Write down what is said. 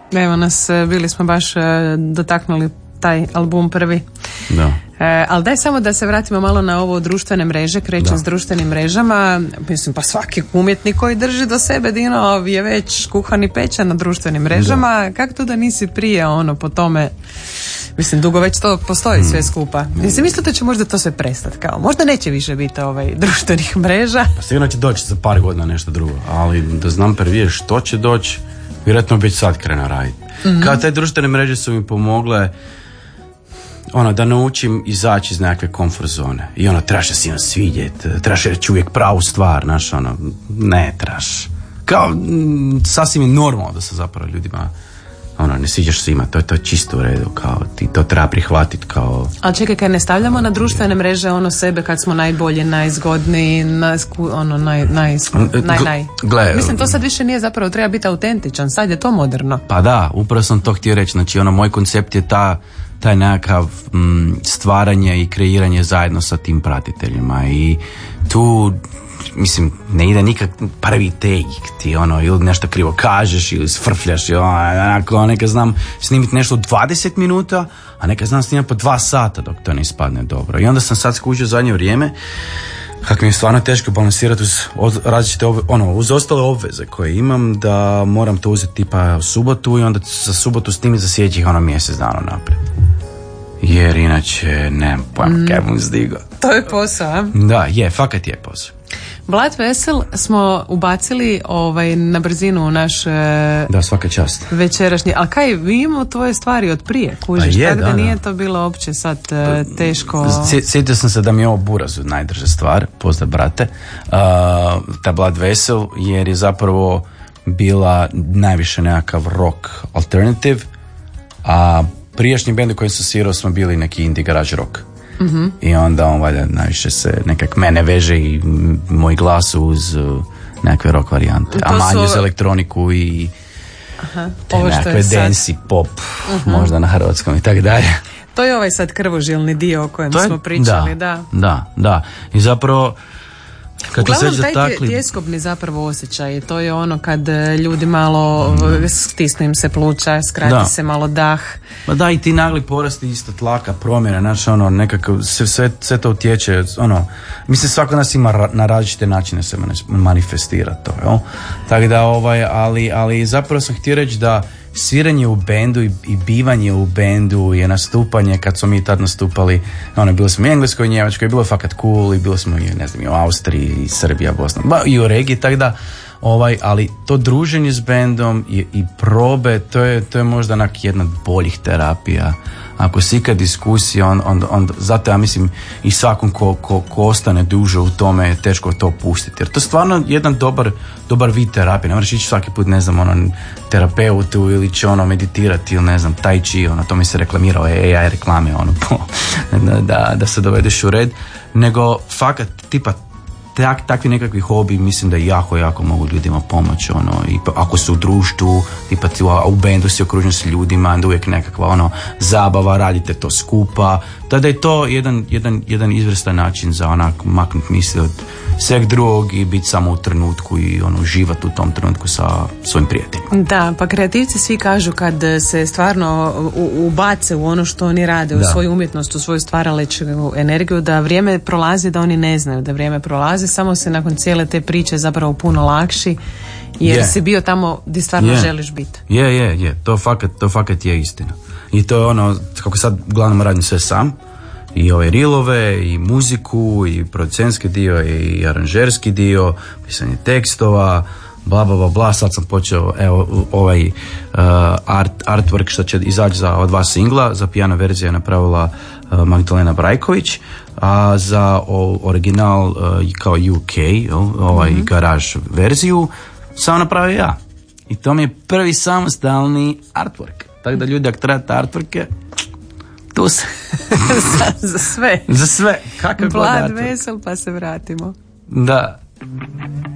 Evo nas, bili smo baš dotaknuli taj album prvi. Da. Ali daj samo da se vratimo malo na ovo društvene mreže, krećem s društvenim mrežama. Mislim, pa svaki umjetnik koji drži do sebe Dino je već kuhan i pečen na društvenim mrežama. Kako to da nisi prije po tome? Mislim, dugo već to postoji sve skupa. Mislim, mislite da će možda to sve prestati kao? Možda neće više biti društvenih mreža. Pa sigurno će doći za par godina nešto drugo, ali da znam prvije što će doći, vjerojatno već sad krena raditi. Kao te društvene mreže su mi pomogle da naučim izaći iz nekakve komfort zone. I trebaš se svidjeti, trebaš reći uvijek pravu stvar, ne trebaš. Kao, sasvim je normalno da se zapravo ljudima ne sviđaš svima, to je čisto u redu, kao ti to treba prihvatiti kao... Ali čekaj, kad ne stavljamo na društvene mreže sebe kad smo najbolji, najzgodniji, Gle, mislim, to sad više nije zapravo, treba biti autentičan, sad je to moderno. Pa da, upravo sam to htio reći, znači moj koncept je taj nekakav stvaranje i kreiranje zajedno sa tim pratiteljima i tu mislim, ne ide nikak prvi take ti, ili nešto krivo kažeš ili sfrfljaš, neka znam snimiti nešto 20 minuta, a neka znam snimiti po 2 sata dok to ne ispadne dobro. I onda sam sad skužio zadnje vrijeme kako mi je stvarno teško balansirati uz različite uz ostale obveze koje imam, da moram to uzeti tipa u subotu i onda za subotu snimiti za sljedećih mjesec dana naprijed. Jer inače nemam pojma kaj bom stigao. To je posao. Da, fakat je posao. Blood Vessel smo ubacili na brzinu u naš da, svaka čast. Večerašnji, ali kaj, vi imamo tvoje stvari od prije, kužiš, tako da nije to bilo uopće sad teško. Sjetio sam se da mi je ovo Burazu najdrža stvar, pozdrav brate, ta Blood Vessel, jer je zapravo bila najviše nekakav rock alternative, a prijašnji bend u kojem sam svirao smo bili neki indie garage rock. Mm-hmm. I onda valjda najviše se nekak mene veže i moj glas uz nekakve rock varijante, a manje za elektroniku i te nekakve dance i pop, možda na hrvatskom i tako dalje. To je sad krvožilni dio o kojem smo pričali, da. I zapravo uglavnom taj tjeskobni zapravo osjećaj, to je kad ljudi malo stisnu im se pluća, skrati se malo dah. Ma da, i ti nagli porasti isto tlaka, promjena, nekako sve to utječe, mislim svako nas ima na različite načine se manifestira to, jel? Tako da, ali zapravo sam htio reći da sviranje u bendu i bivanje u bendu je nastupanje, kad smo mi tad nastupali, bili smo u Engleskoj i Njemačkoj, bilo je fakat cool i bili smo i u Austriji, i Srbija, Bosna, i u regiji, tako da, ali to druženje s bendom i probe, to je možda jedna od boljih terapija. Ako si ikad iskusi, zato ja mislim i svakom ko ostane duže u tome je teško to pustiti. Jer to je stvarno jedan dobar vid terapije. Ne moraš ići svaki put, terapeutu ili će meditirati ili tai chi, to mi se reklamirao AI reklame, da se dovedeš u red. Nego fakat, tipa, takvi nekakvi hobi mislim da jako mogu ljudima pomoći, i ako su u društvu, tipa u bendu si okružen s ljudima, onda uvijek nekakva zabava, radite to skupa, da je to jedan izvrstan način za maknuti misli od sveg drugog i biti samo u trenutku i uživati u tom trenutku sa svojim prijateljima. Da, pa kreativci svi kažu kad se stvarno ubace u ono što oni rade, u svoju umjetnost, u svoju stvaralačku energiju, da vrijeme prolazi, da oni ne znaju da vrijeme prolazi, samo se nakon cijele te priče zapravo puno lakši, jer si bio tamo gdje stvarno želiš biti. To fakat je istina. I to je kako sad uglavnom radim sve sam, i ove rilove, i muziku, i producentski dio, i aranžerski dio, pisanje tekstova, bla, sad sam počeo, artwork što će izaći za 2 singla, za piano verziju je napravila Magdalena Brajković, a za original kao UK, garage verziju, sam napravio ja. I to mi je prvi samostalni artwork. Tako da ljudi, ako trebate artworke, tu se. za sve. Za sve. Blood Vessel, pa se vratimo. Da.